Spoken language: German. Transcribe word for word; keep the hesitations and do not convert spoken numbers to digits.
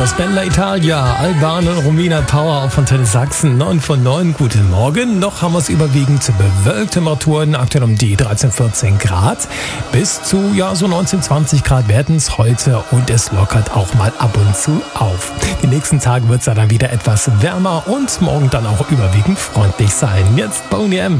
aus Bella Italia, Alban und Romina Power auf Antenne Sachsen, neun von neun. Guten Morgen. Noch haben wir es überwiegend bewölkte Temperaturen, aktuell um die dreizehn, vierzehn Grad. Bis zu ja so neunzehn, zwanzig Grad werden es heute und es lockert auch mal ab und zu auf. Die nächsten Tage wird es dann wieder etwas wärmer und morgen dann auch überwiegend freundlich sein. Jetzt Boney M.